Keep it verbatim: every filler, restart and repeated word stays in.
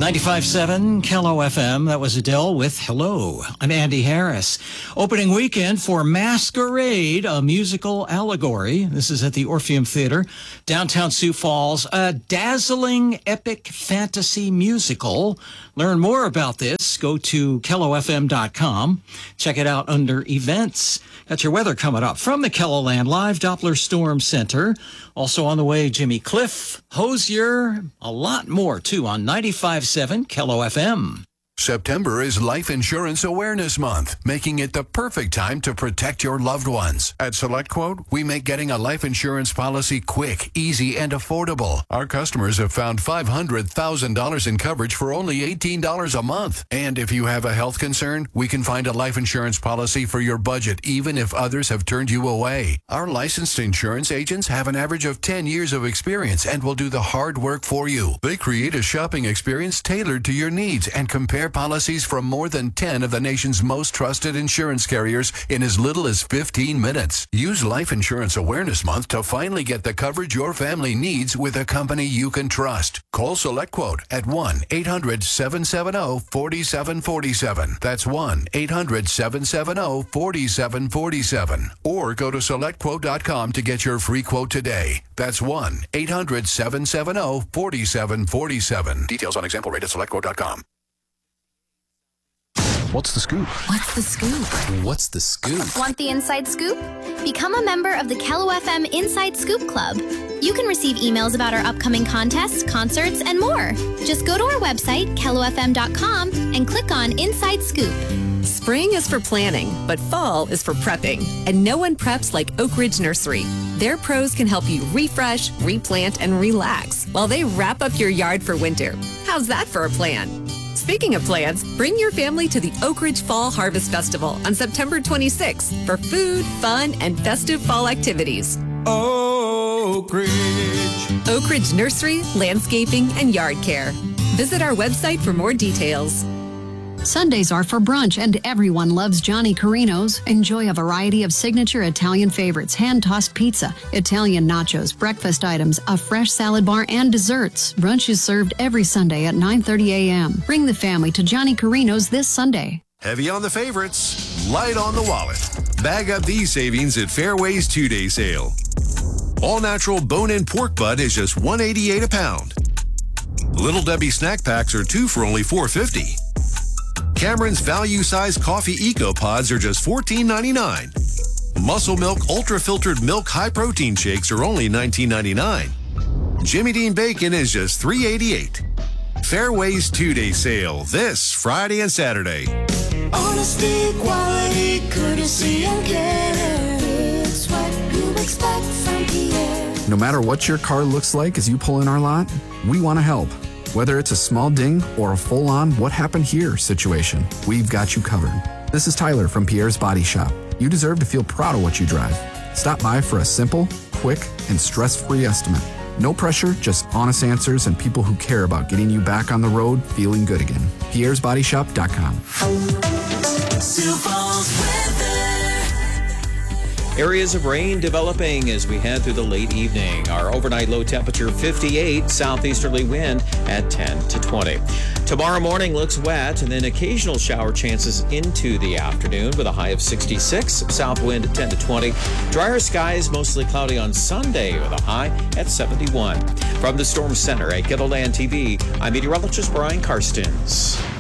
ninety-five point seven K L O F M. That was Adele with Hello. I'm Andy Harris. Opening weekend for Masquerade, a musical allegory. This is at the Orpheum Theater, downtown Sioux Falls. A dazzling epic fantasy musical. Learn more about this. Go to K L O F M dot com. Check it out under events. Got your weather coming up from the KELOLAND Live Doppler Storm Center. Also on the way, Jimmy Cliff, Hosier, a lot more too on ninety-five point seven K L O F M. September is Life Insurance Awareness Month, making it the perfect time to protect your loved ones. At SelectQuote, we make getting a life insurance policy quick, easy, and affordable. Our customers have found five hundred thousand dollars in coverage for only eighteen dollars a month. And if you have a health concern, we can find a life insurance policy for your budget, even if others have turned you away. Our licensed insurance agents have an average of ten years of experience and will do the hard work for you. They create a shopping experience tailored to your needs and compare policies from more than ten of the nation's most trusted insurance carriers in as little as fifteen minutes. Use Life Insurance Awareness Month to finally get the coverage your family needs with a company you can trust. Call SelectQuote at one eight hundred seven seven zero four seven four seven. That's one eight hundred seven seven zero four seven four seven. Or go to select quote dot com to get your free quote today. That's one eight hundred seven seven zero four seven four seven. Details on example rate at select quote dot com. What's the scoop? What's the scoop? What's the scoop? Want the inside scoop? Become a member of the K L O F M Inside Scoop Club. You can receive emails about our upcoming contests, concerts, and more. Just go to our website, K L O F M dot com, and click on Inside Scoop. Spring is for planning, but fall is for prepping. And no one preps like Oak Ridge Nursery. Their pros can help you refresh, replant, and relax while they wrap up your yard for winter. How's that for a plan? Speaking of plans, bring your family to the Oak Ridge Fall Harvest Festival on September twenty-sixth for food, fun, and festive fall activities. Oak Ridge. Oak Ridge Nursery, Landscaping, and Yard Care. Visit our website for more details. Sundays are for brunch, and everyone loves Johnny Carino's. Enjoy a variety of signature Italian favorites, hand-tossed pizza, Italian nachos, breakfast items, a fresh salad bar, and desserts. Brunch is served every Sunday at nine thirty a.m. Bring the family to Johnny Carino's this Sunday. Heavy on the favorites, light on the wallet. Bag up these savings at Fairway's two-day sale. All-natural bone-in pork butt is just one eighty-eight a pound. Little Debbie snack packs are two for only four fifty. Cameron's value-size coffee Eco Pods are just fourteen ninety-nine. Muscle Milk Ultra Filtered Milk High Protein Shakes are only nineteen ninety-nine. Jimmy Dean Bacon is just three eighty-eight. Fairway's two-day sale this Friday and Saturday. Honesty, quality, courtesy, and care. It's what you expect from Pierre. No matter what your car looks like as you pull in our lot, we want to help. Whether it's a small ding or a full-on what happened here situation, we've got you covered. This is Tyler from Pierre's Body Shop. You deserve to feel proud of what you drive. Stop by for a simple, quick, and stress-free estimate. No pressure, just honest answers and people who care about getting you back on the road feeling good again. Pierre's Body Shop dot com. Sioux Falls weather. Areas of rain developing as we head through the late evening. Our overnight low temperature fifty-eight, southeasterly wind at ten to twenty. Tomorrow morning looks wet and then occasional shower chances into the afternoon with a high of sixty-six, south wind at ten to twenty. Drier skies, mostly cloudy on Sunday with a high at seventy-one. From the Storm Center at KELOLAND T V, I'm meteorologist Brian Karstens.